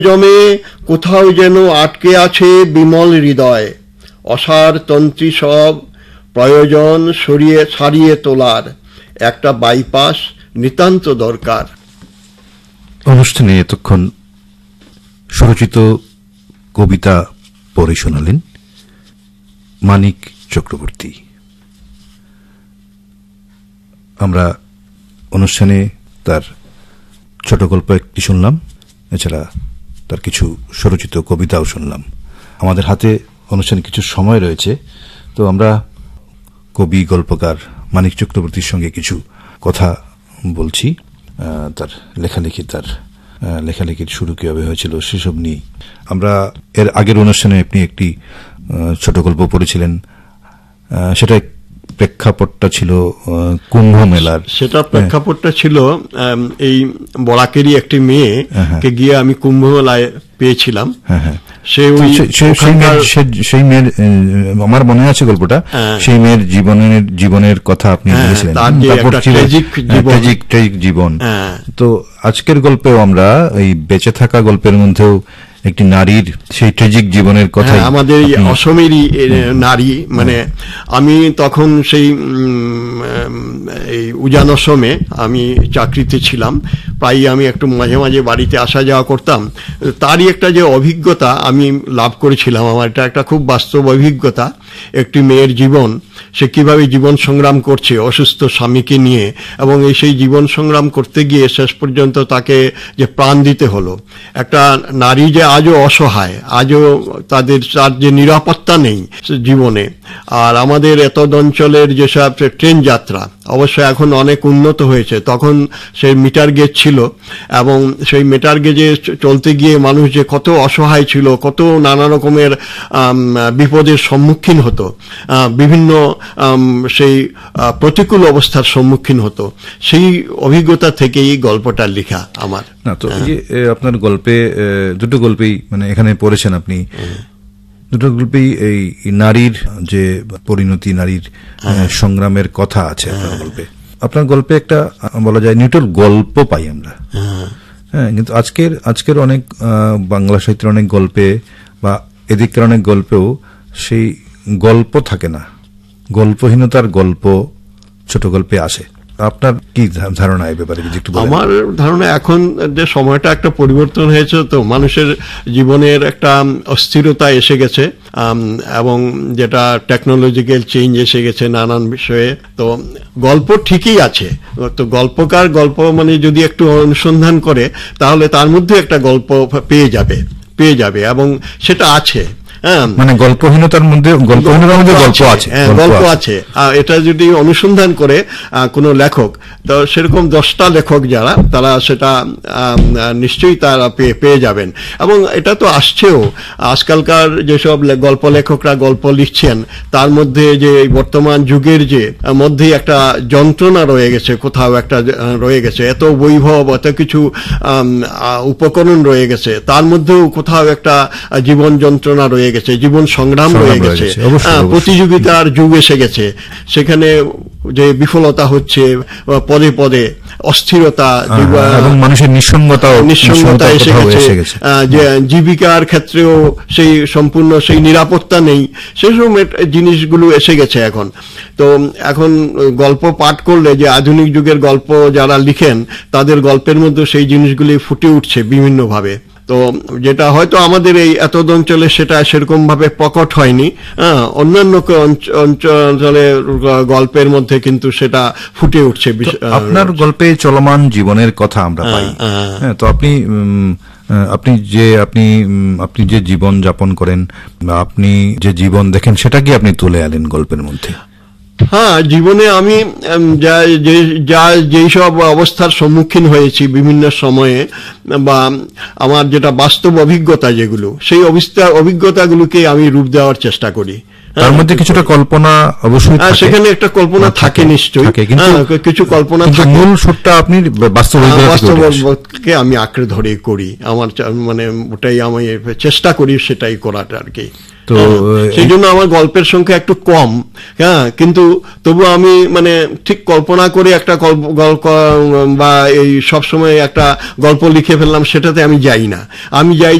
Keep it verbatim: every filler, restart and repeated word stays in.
জমে কোথাও যেন আটকে আছে বিমল হৃদয়, অসার তন্ত্রী সব প্রয়োজন সরিয়ে ছাড়িয়ে তোলার একটা বাইপাস নিতান্ত দরকার। অনুষ্ঠানে এতক্ষণ সুরচিত কবিতা পড়ে শোনালেন মানিক চক্রবর্তী। আমরা অনুষ্ঠানে তার ছোট গল্প একটি শুনলাম, এছাড়া তার কিছু সুরচিত কবিতাও শুনলাম। আমাদের হাতে অনুষ্ঠানে কিছু সময় রয়েছে, তো আমরা কবি গল্পকার মানিক চক্রবর্তীর সঙ্গে কিছু কথা বলছি। তার লেখালেখি তার লেখালেখির শুরু কিভাবে হয়েছিল সেসব নিয়ে। আমরা এর আগের অনুষ্ঠানে আপনি একটি ছোট গল্প পড়েছিলেন, সেটা প্রেক্ষাপটটা ছিল কুম্ভ মেলার। সেটা প্রেক্ষাপটটা ছিল এই বরাকেরই একটি মেয়েকে গিয়ে আমি কুম্ভ মেলায় পেয়েছিলাম। সেই মেয়ের আমার মনে আছে গল্পটা, সেই মেয়ের জীবনের জীবনের কথা আপনি বলেছিলেন, ট্র্যাজিক জীবন। তো আজকের গল্পেও আমরা এই বেঁচে থাকা গল্পের মধ্যেও একটি নারীর সেই ট্র্যাজিক জীবনের কথা, আমাদের অসমেরই নারী। মানে আমি তখন সেই এই উজান অসমে আমি চাকরিতে ছিলাম, প্রায় আমি একটু মাঝে মাঝে বাড়িতে আসা যাওয়া করতাম। তারই একটা যে অভিজ্ঞতা আমি লাভ করেছিলাম, আমার এটা একটা খুব বাস্তব অভিজ্ঞতা। একটি মেয়ের জীবন, সে কিভাবে জীবন সংগ্রাম করছে অসুস্থ স্বামীকে নিয়ে, এবং এই সেই জীবন সংগ্রাম করতে গিয়ে শেষ পর্যন্ত তাকে যে প্রাণ দিতে হলো। একটা নারী যে আজও অসহায়, আজও তাদের তার যে নিরাপত্তা নেই জীবনে। আর আমাদের এতদ অঞ্চলের যেসব ট্রেন যাত্রা অবশ্য এখন অনেক উন্নত হয়েছে, তখন সেই মিটার গেজ ছিল, এবং সেই মিটার গেজে চলতে গিয়ে মানুষ যে কত অসহায় ছিল, কত নানা রকমের বিপদের সম্মুখীন হতো, বিভিন্ন সেই প্রতিকূল অবস্থার সম্মুখীন হতো। সেই অভিজ্ঞতা থেকেই গল্পটা লেখা আমার। না তো আপনার গল্পে দুটো গল্পেই মানে এখানে পড়েছেন আপনি, দুটো গল্পেই এই নারীর যে পরিণতি, নারীর সংগ্রামের কথা আছে আপনার গল্পে। আপনার গল্পে একটা বলা যায় নিউট্রাল গল্প পাই আমরা। হ্যাঁ, কিন্তু আজকের আজকের অনেক বাংলা সাহিত্যের অনেক গল্পে বা এদিকের অনেক গল্পেও সেই গল্প থাকে না, গল্পহীনতার গল্প ছোট গল্পে আসে। আপনার কি ধারণা এই ব্যাপারে? আমার ধারণা এখন যে সময়টা একটা পরিবর্তন হয়েছে, তো মানুষের জীবনের একটা অস্থিরতা এসে গেছে, এবং যেটা টেকনোলজিক্যাল চেঞ্জ এসে গেছে নানান বিষয়ে। তো গল্প ঠিকই আছে, তো গল্পকার গল্প মানে যদি একটু অনুসন্ধান করে তাহলে তার মধ্যে একটা গল্প পেয়ে যাবে পেয়ে যাবে এবং সেটা আছে। মানে গল্পহীনতার মধ্যে গল্পহীনতার মধ্যে গল্প আছে, গল্প আছে। এটা যদি অনুসন্ধান করে কোন লেখক, তো সেরকম দশটা লেখক যারা, তারা সেটা নিশ্চয়ই তারা পেয়ে যাবেন। এবং এটা তো আসছেও, আজকালকার যেসব গল্প লেখকরা গল্প লিখছেন তার মধ্যে যে বর্তমান যুগের যে মধ্যেই একটা যন্ত্রণা রয়ে গেছে, কোথাও একটা রয়ে গেছে, এত বৈভব, এত কিছু উপকরণ রয়ে গেছে, তার মধ্যেও কোথাও একটা জীবন যন্ত্রণা রয়ে গেছে, জীবন সংগ্রাম রয়ে গেছে, প্রতিযোগিতার যুগ এসে গেছে। সেখানে যে বিফলতা হচ্ছে পদে পদে, অস্থিরতা এবং মানুষের নিঃসঙ্গতা নিঃসঙ্গতা এসে গেছে, যে জীবিকার ক্ষেত্রেও সেই সম্পূর্ণ সেই নিরাপত্তা নেই, সেসব জিনিসগুলো এসে গেছে এখন। তো এখন গল্প পাঠ করলে যে আধুনিক যুগের গল্প যারা লিখেন তাদের গল্পের মধ্যে সেই জিনিসগুলি ফুটে উঠছে বিভিন্নভাবে। তো যেটা হয়তো আমাদের এই এতদ অঞ্চলে সেটা সেরকম ভাবে প্রকট হয়নি, হ্যাঁ, অন্যান্য অঞ্চলের গল্পের মধ্যে কিন্তু সেটা ফুটে উঠছে। আপনার গল্পে চলমান জীবনের কথা আমরা পাই। হ্যাঁ, তো আপনি আপনি যে আপনি আপনি যে জীবন যাপন করেন বা আপনি যে জীবন দেখেন সেটা কি আপনি তুলে আনেন গল্পের মধ্যে? হ্যাঁ, জীবনে আমি যা যা যেই সব অবস্থার সম্মুখীন হয়েছি বিভিন্ন সময়ে, বা আমার যেটা বাস্তব অভিজ্ঞতা যেগুলো, সেই অভিজ্ঞতাগুলোকে আমি রূপ দেওয়ার চেষ্টা করি। তার মধ্যে কিছুটা কল্পনা অবশ্যই থাকে, সেখানে একটা কল্পনা থাকে নিশ্চয়ই, কিছু কল্পনা থাকে, মূল সুরটা আপনি বাস্তবকে আমি আঁকড়ে ধরে করি, আমার মানে ওটাই আমি চেষ্টা করি সেটাই করাটা আর কি। তো সেই জন্য আমার গল্পের সংখ্যা একটু কম, হ্যাঁ, কিন্তু তবু আমি মানে ঠিক কল্পনা করে একটা গল্প বা এই সবসময় একটা গল্প লিখে ফেললাম সেটাতে আমি যাই না। আমি যাই